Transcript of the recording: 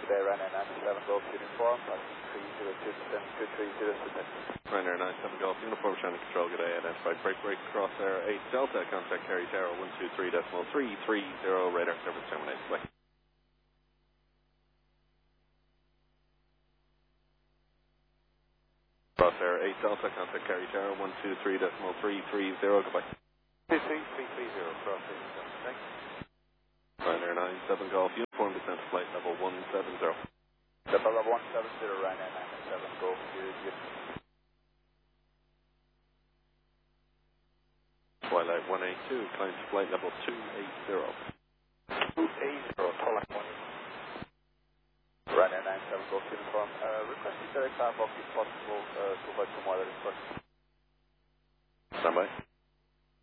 day, Ryanair 97 Golf Uniform, 302 submit. Ryanair 97 Golf Uniform, Shannon Control, good day, identified break, crosshair 8 Delta, contact Kerry Tower 123.330, radar service terminated, bye. Crosshair 8 Delta, contact Kerry Tower 123.330, goodbye. 33330, crosshair 8 thanks. Ryanair 97 Golf Uniform, descent to flight level 170. Level 170, Ryanair 97 Golf Uniform. Twilight 182, climb to flight level 280. 280, Twilight 182. Ryanair 97 Golf Uniform. Requesting direct aircraft if possible, provide some weather instructions. Stand by.